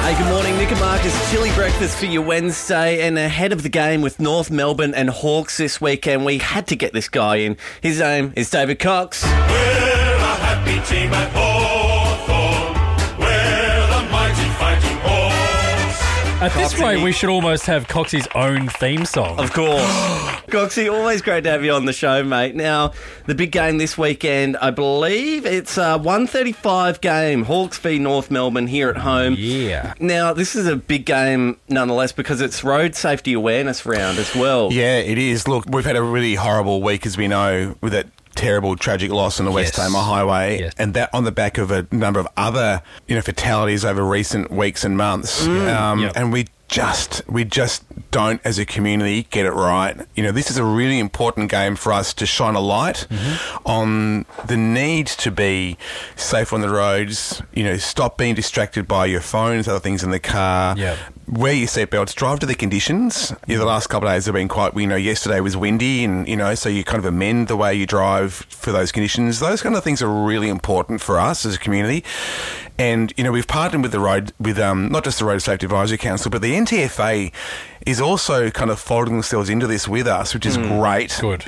Hey, good morning. Nick and Marcus, chilly breakfast for your Wednesday. And ahead of the game with North Melbourne and Hawks this weekend, we had to get this guy in. His name is David Cox. We're a happy team at Hawthorn. We're the mighty fighting Hawks. At this rate, we should almost have Coxie's own theme song. Of course. Coxie, always great to have you on the show, mate. Now, the big game this weekend, I believe it's a 1:35 game, Hawks v North Melbourne here at home. Yeah. Now, this is a big game nonetheless because it's Road Safety Awareness Round as well. Yeah, it is. Look, we've had a really horrible week, as we know, with that terrible, tragic loss on the West Tamar Highway, Yes. and that on the back of a number of other, fatalities over recent weeks and months. And we just don't, as a community, get it right. This is a really important game for us to shine a light on the need to be safe on the roads. Stop being distracted by your phones, other things in the car. Yep. Wear your seatbelts, drive to the conditions. The last couple of days have been quite, yesterday was windy and, so you kind of amend the way you drive for those conditions. Those kind of things are really important for us as a community. And, we've partnered with not just the Road Safety Advisory Council, but the NTFA is also kind of folding themselves into this with us, which is great. Good.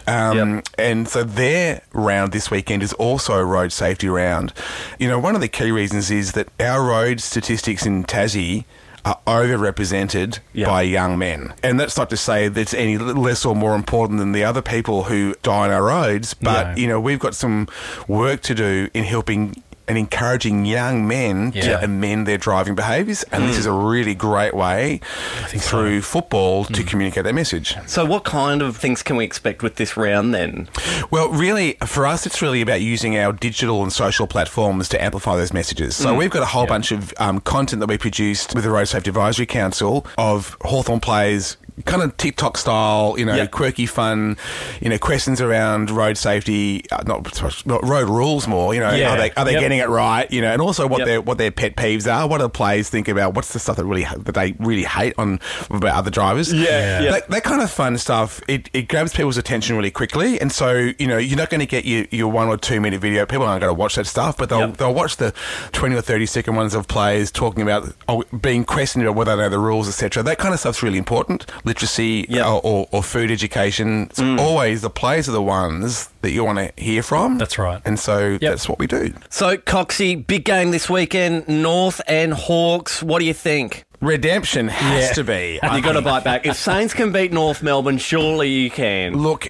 And so their round this weekend is also a road safety round. One of the key reasons is that our road statistics in Tassie are overrepresented by young men. And that's not to say that it's any less or more important than the other people who die on our roads, but, we've got some work to do in helping and encouraging young men to amend their driving behaviours. And this is a really great way through football to communicate that message. So what kind of things can we expect with this round then? Well, really, for us, it's really about using our digital and social platforms to amplify those messages. So we've got a whole bunch of content that we produced with the Road Safety Advisory Council of Hawthorn players, kind of TikTok style, quirky fun, questions around road safety, not road rules more, are they getting it right, and also what their pet peeves are, what do the players think about, what's the stuff that they really hate about other drivers. That kind of fun stuff, it grabs people's attention really quickly, and so, you're not going to get your 1 or 2 minute video. People aren't going to watch that stuff, but they'll watch the 20 or 30 second ones of players talking about being questioned about whether they know the rules, etc. That kind of stuff's really important. Literacy or food education. It's always the players are the ones that you want to hear from. That's right. And so that's what we do. So, Coxie, big game this weekend, North and Hawks. What do you think? Redemption has to be. You got to bite back. If Saints can beat North Melbourne, surely you can. Look,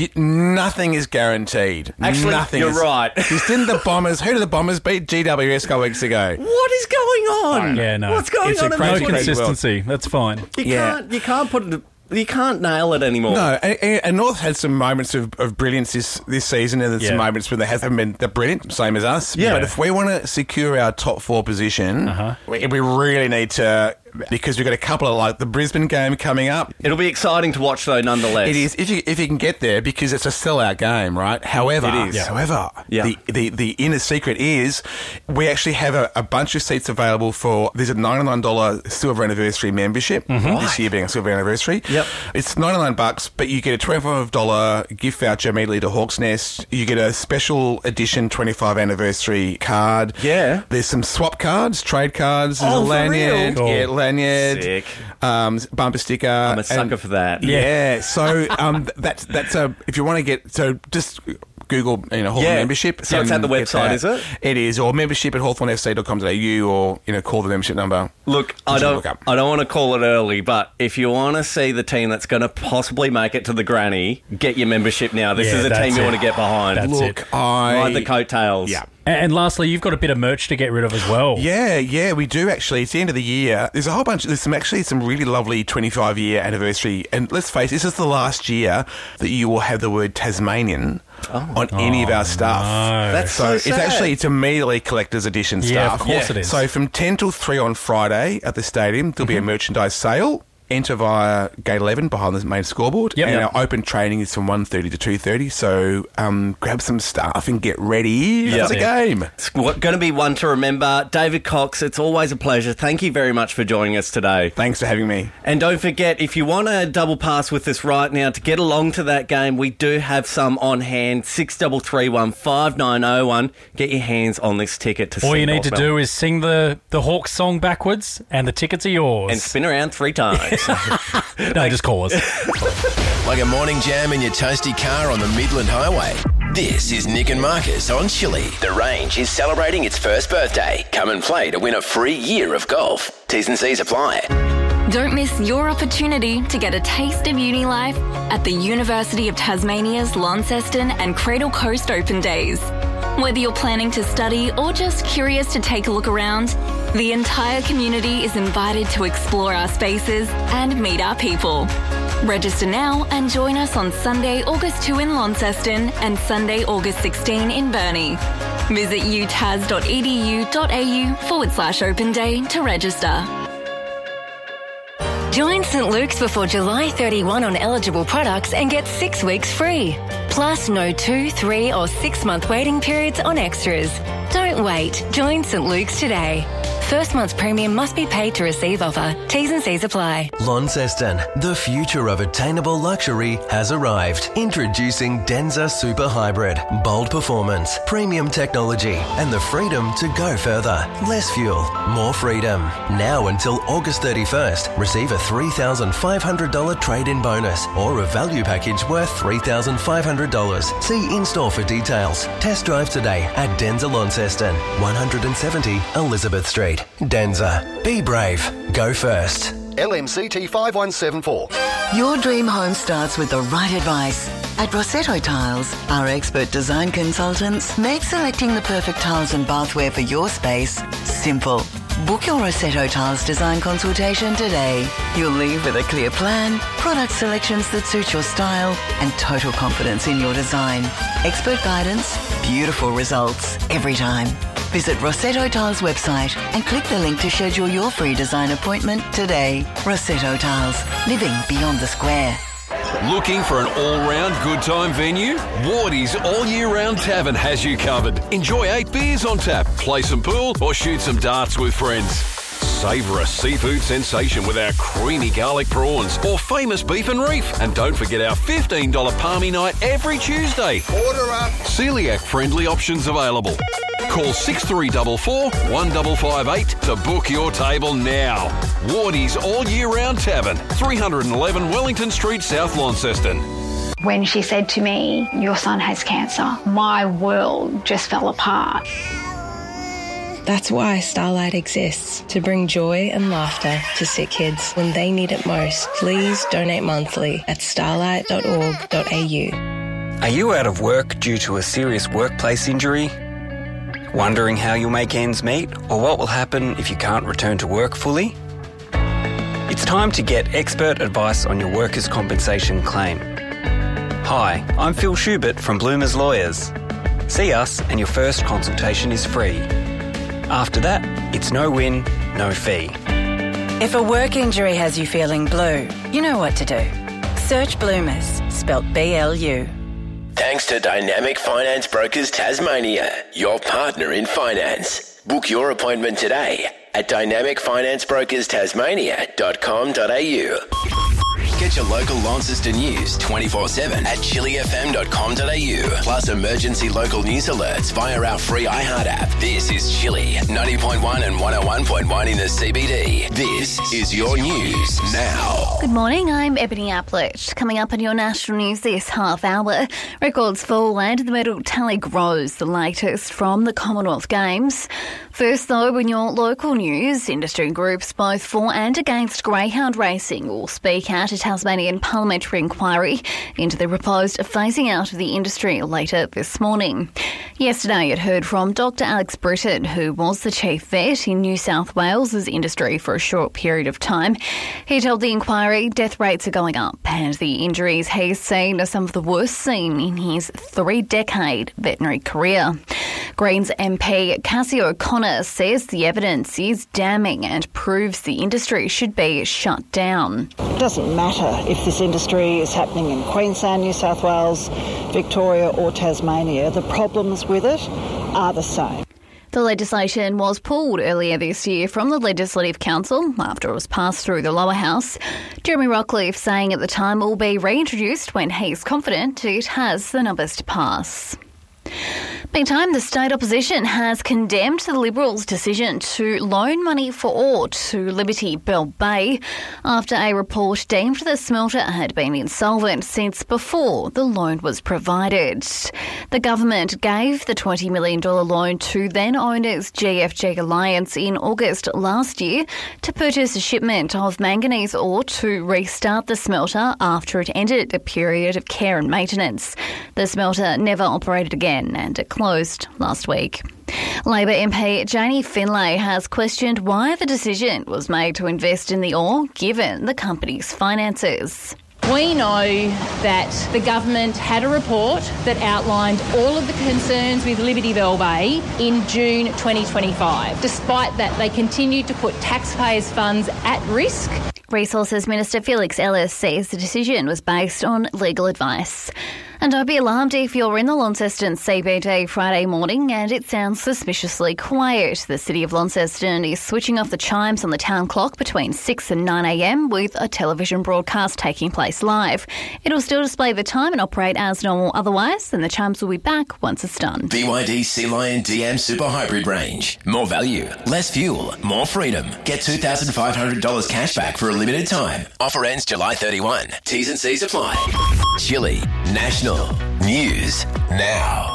nothing is guaranteed. Actually, nothing you're right. Didn't the Bombers? Who did the Bombers beat? GWS a couple weeks ago. What is going on? Yeah, no. What's going on? No in consistency. That's fine. You can't put it. You can't nail it anymore. No, and North had some moments of brilliance this season, and some moments when they haven't been that brilliant, same as us. Yeah. But if we want to secure our top 4 position, we really need to, because we've got a couple of, like the Brisbane game coming up. It'll be exciting to watch, though, nonetheless. It is, if you can get there, because it's a sellout game, right? However, it is. The inner secret is we actually have a bunch of seats available for, there's a $99 silver anniversary membership, this year being a silver anniversary. Yep. It's $99, but you get a $25 gift voucher immediately to Hawks Nest. You get a special edition 25 anniversary card. Yeah. There's some swap cards, trade cards, there's a for lanyard. real? Yeah, lanyard. Sick. Bumper sticker. I'm a sucker for that. Yeah. So that's if you want to get, so just Google Hawthorn membership. So it's at the website, is it? It is, or membership at hawthornfc.com.au, or call the membership number. Look, I don't want to call it early, but if you want to see the team that's going to possibly make it to the granny, get your membership now. This is a team you want to get behind. Ride the coattails. Yeah. And lastly, you've got a bit of merch to get rid of as well. Yeah, we do actually. It's the end of the year. There's a whole bunch. There's some really lovely 25-year anniversary. And let's face it, this is the last year that you will have the word Tasmanian on any of our stuff. No. That's so sad. It's immediately collector's edition stuff. Yeah, of course it is. So from 10 till 3 on Friday at the stadium, there'll be a merchandise sale. enter via Gate 11 behind the main scoreboard. Yep. And our open training is from 1:30 to 2:30. So grab some stuff and get ready for the game. It's going to be one to remember. David Cox, it's always a pleasure. Thank you very much for joining us today. Thanks for having me. And don't forget, if you want to double pass with us right now to get along to that game, we do have some on hand. 63315901. Get your hands on this ticket to All see you need to North do is sing the Hawks song backwards, and the tickets are yours. and spin around 3 times. No, just call us. Like a morning jam in your toasty car on the Midland Highway. This is Nick and Marcus on Chili. The Range is celebrating its first birthday. Come and play to win a free year of golf. T's and C's apply. Don't miss your opportunity to get a taste of uni life at the University of Tasmania's Launceston and Cradle Coast Open Days. Whether you're planning to study or just curious to take a look around, the entire community is invited to explore our spaces and meet our people. Register now and join us on Sunday, August 2 in Launceston and Sunday, August 16 in Burnie. Visit utas.edu.au/open day to register. Join St. Luke's before July 31 on eligible products and get 6 weeks free. Plus no 2, 3 or 6 month waiting periods on extras. Don't wait. Join St. Luke's today. First month's premium must be paid to receive offer. T's and C's apply. Launceston, the future of attainable luxury has arrived. Introducing Denza Super Hybrid. Bold performance, premium technology, and the freedom to go further. Less fuel, more freedom. Now until August 31st, receive a $3,500 trade-in bonus or a value package worth $3,500. See in-store for details. Test drive today at Denza Launceston, 170 Elizabeth Street. Denza. Be brave. Go first. LMCT 5174. Your dream home starts with the right advice. At Rossetto Tiles, our expert design consultants make selecting the perfect tiles and bathware for your space simple. Book your Rossetto Tiles design consultation today. You'll leave with a clear plan, product selections that suit your style, and total confidence in your design. Expert guidance, beautiful results every time. Visit Rossetto Tiles website and click the link to schedule your free design appointment today. Rossetto Tiles, living beyond the square. Looking for an all-round good time venue? Wardy's All Year Round Tavern has you covered. Enjoy 8 beers on tap, play some pool or shoot some darts with friends. Savour a seafood sensation with our creamy garlic prawns or famous beef and reef. And don't forget our $15 Palmy night every Tuesday. Order up. Celiac-friendly options available. Call 6344 1558 to book your table now. Wardy's All Year Round Tavern, 311 Wellington Street, South Launceston. When she said to me, "Your son has cancer," my world just fell apart. That's why Starlight exists, to bring joy and laughter to sick kids when they need it most. Please donate monthly at starlight.org.au. Are you out of work due to a serious workplace injury? Wondering how you'll make ends meet or what will happen if you can't return to work fully? It's time to get expert advice on your workers' compensation claim. Hi, I'm Phil Schubert from Bloomers Lawyers. See us and your first consultation is free. After that, it's no win, no fee. If a work injury has you feeling blue, you know what to do. Search Bloomers, spelt BLU. Thanks to Dynamic Finance Brokers Tasmania, your partner in finance. Book your appointment today at dynamicfinancebrokerstasmania.com.au. Get your local Launceston news 24/7 at chilifm.com.au. Plus emergency local news alerts via our free iHeart app. This is Chili, 90.1 and 101.1 in the CBD. This is your news now. Good morning, I'm Ebony Applet. Coming up on your national news this half hour, records fall and the medal tally grows, the latest from the Commonwealth Games. First though, in your local news, industry groups both for and against greyhound racing will speak at a Tasmanian parliamentary inquiry into the proposed phasing out of the industry later this morning. Yesterday it heard from Dr Alex Britton, who was the chief vet in New South Wales' industry for a short short period of time. He told the inquiry death rates are going up and the injuries he's seen are some of the worst seen in his 3-decade veterinary career. Greens MP Cassie O'Connor says the evidence is damning and proves the industry should be shut down. It doesn't matter if this industry is happening in Queensland, New South Wales, Victoria or Tasmania. The problems with it are the same. The legislation was pulled earlier this year from the Legislative Council after it was passed through the lower house. Jeremy Rockcliffe saying at the time it will be reintroduced when he's confident it has the numbers to pass. Meantime, the state opposition has condemned the Liberals' decision to loan money for ore to Liberty Bell Bay after a report deemed the smelter had been insolvent since before the loan was provided. The government gave the $20 million loan to then-owners GFG Alliance in August last year to purchase a shipment of manganese ore to restart the smelter after it ended a period of care and maintenance. The smelter never operated again and it closed last week. Labor MP Janie Finlay has questioned why the decision was made to invest in the ore given the company's finances. We know that the government had a report that outlined all of the concerns with Liberty Bell Bay in June 2025. Despite that, they continued to put taxpayers' funds at risk. Resources Minister Felix Ellis says the decision was based on legal advice. And don't be alarmed if you're in the Launceston CBD Friday morning and it sounds suspiciously quiet. The City of Launceston is switching off the chimes on the town clock between 6 and 9 a.m. with a television broadcast taking place live. It'll still display the time and operate as normal otherwise, and the chimes will be back once it's done. BYD Sea Lion DM Super Hybrid range. More value, less fuel, more freedom. Get $2,500 cash back for a limited time. Offer ends July 31. T's and C's apply. Chili National News now.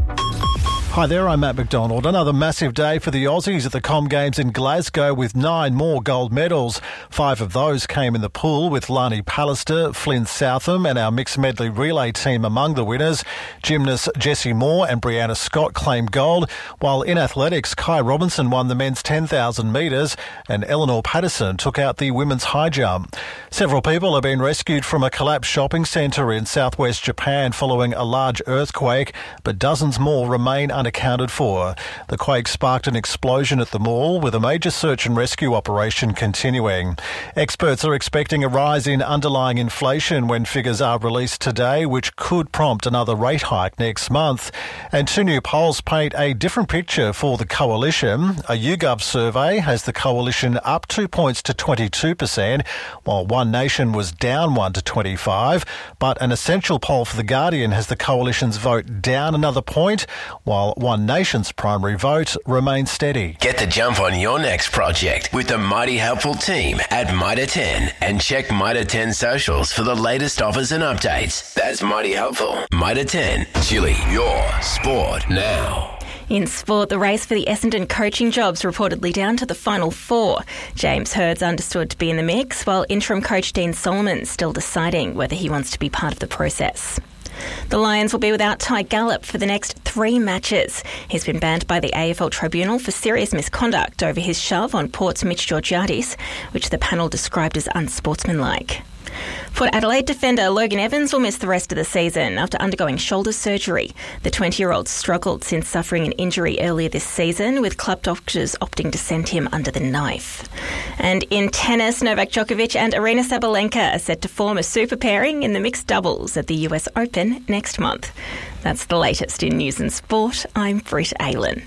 Hi there, I'm Matt McDonald. Another massive day for the Aussies at the Com Games in Glasgow with 9 more gold medals. 5 of those came in the pool with Lani Pallister, Flynn Southam and our mixed medley relay team among the winners. Gymnasts Jessie Moore and Brianna Scott claimed gold, while in athletics, Kai Robinson won the men's 10,000 metres and Eleanor Patterson took out the women's high jump. Several people have been rescued from a collapsed shopping centre in southwest Japan following a large earthquake, but dozens more remain unaccounted for. The quake sparked an explosion at the mall with a major search and rescue operation continuing. Experts are expecting a rise in underlying inflation when figures are released today, which could prompt another rate hike next month. And 2 new polls paint a different picture for the coalition. A YouGov survey has the coalition up 2 points to 22%, while One Nation was down 1 to 25. But an Essential poll for The Guardian has the coalition's vote down another point, while One Nation's primary vote remains steady. Get the jump on your next project with the Mighty Helpful team at Mitre 10 and check Mitre 10 socials for the latest offers and updates. That's Mighty Helpful. Mitre 10, Chili, your sport now. In sport, the race for the Essendon coaching jobs reportedly down to the final 4. James Hurd's understood to be in the mix, while interim coach Dean Solomon's still deciding whether he wants to be part of the process. The Lions will be without Ty Gallop for the next 3 matches. He's been banned by the AFL Tribunal for serious misconduct over his shove on Port's Mitch Georgiadis, which the panel described as unsportsmanlike. Port Adelaide defender Logan Evans will miss the rest of the season after undergoing shoulder surgery. The 20-year-old struggled since suffering an injury earlier this season, with club doctors opting to send him under the knife. And in tennis, Novak Djokovic and Aryna Sabalenka are set to form a super pairing in the mixed doubles at the US Open next month. That's the latest in news and sport. I'm Britt Aylan.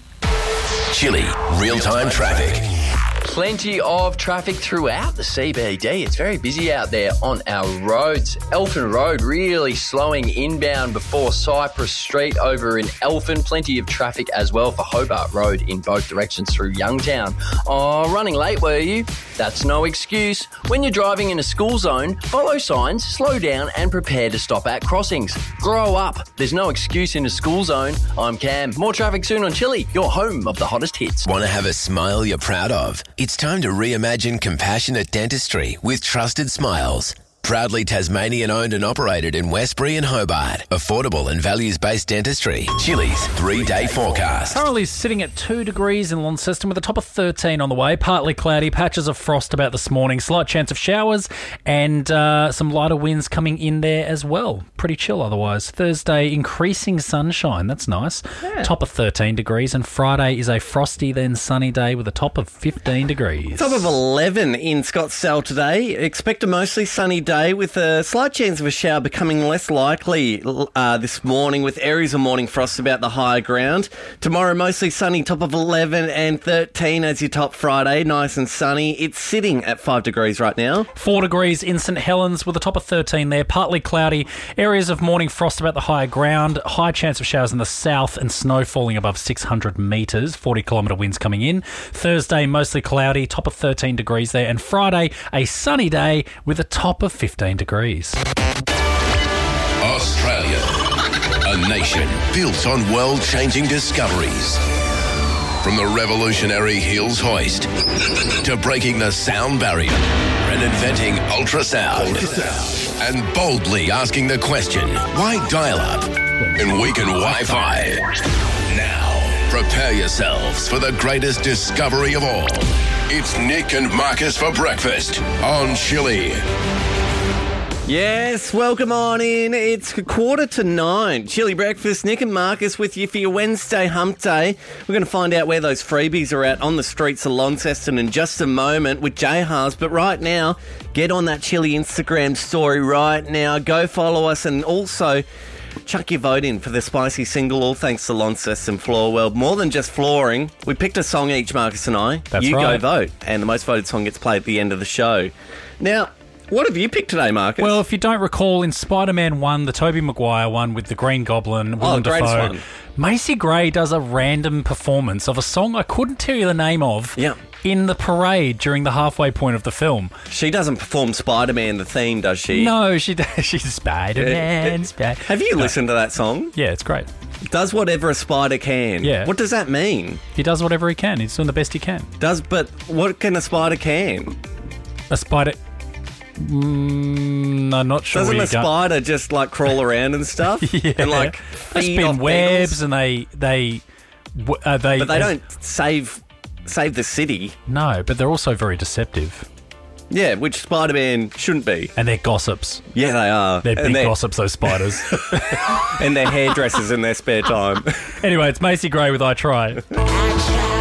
Chili, real-time traffic. Plenty of traffic throughout the CBD. It's very busy out there on our roads. Elfin Road really slowing inbound before Cypress Street over in Elfin. Plenty of traffic as well for Hobart Road in both directions through Youngtown. Oh, running late were you? That's no excuse. When you're driving in a school zone, follow signs, slow down and prepare to stop at crossings. Grow up. There's no excuse in a school zone. I'm Cam. More traffic soon on Chili, your home of the hottest hits. Want to have a smile you're proud of? It's time to reimagine compassionate dentistry with Trusted Smiles. Proudly Tasmanian owned and operated in Westbury and Hobart. Affordable and values-based dentistry. Chili's 3-day forecast. Currently sitting at 2 degrees in Launceston with a top of 13 on the way. Partly cloudy, patches of frost about this morning. Slight chance of showers and some lighter winds coming in there as well. Pretty chill otherwise. Thursday, increasing sunshine. That's nice. Yeah. Top of 13 degrees. And Friday is a frosty then sunny day with a top of 15 degrees. Top of 11 in Scottsdale today. Expect a mostly sunny day with a slight chance of a shower becoming less likely this morning with areas of morning frost about the higher ground. Tomorrow, mostly sunny, top of 11 and 13 as your top Friday. Nice and sunny. It's sitting at 5 degrees right now. 4 degrees in St Helens with a top of 13 there. Partly cloudy. Areas of morning frost about the higher ground. High chance of showers in the south and snow falling above 600 metres. 40-kilometre winds coming in. Thursday, mostly cloudy. Top of 13 degrees there. And Friday, a sunny day with a top of 15 degrees. Australia, a nation built on world-changing discoveries. From the revolutionary Hills hoist to breaking the sound barrier and inventing ultrasound. And boldly asking the question, why dial-up and weaken Wi-Fi? Now, prepare yourselves for the greatest discovery of all. It's Nick and Marcus for breakfast on Chili. Yes, welcome on in. It's 8:45. Chili breakfast. Nick and Marcus with you for your Wednesday hump day. We're going to find out where those freebies are at on the streets of Launceston in just a moment with Jay Haas. But right now, get on that Chili Instagram story right now. Go follow us and also chuck your vote in for the spicy single, all thanks to Launceston Floor World. More than just flooring, we picked a song each, Marcus and I. That's you right. go vote, and the most voted song gets played at the end of the show. Now, what have you picked today, Marcus? Well, if you don't recall, in Spider-Man 1, the Tobey Maguire one with the Green Goblin, Willem Dafoe, one. Macy Gray does a random performance of a song I couldn't tell you the name of. Yeah. In the parade during the halfway point of the film. She doesn't perform Spider-Man the theme, does she? No, she does. She's Spider-Man. Have you listened to that song? Yeah, it's great. Does whatever a spider can. Yeah. What does that mean? He does whatever he can. He's doing the best he can. But what can a spider can? A spider... I'm not sure. Doesn't a spider just like crawl around and stuff? Yeah. And like they spin webs and they But they don't save the city. No, but they're also very deceptive. Yeah, which Spider-Man shouldn't be. And they're gossips. Yeah, they are. They're big gossips, those spiders. And they're hairdressers in their spare time. Anyway, it's Macy Gray with I Try.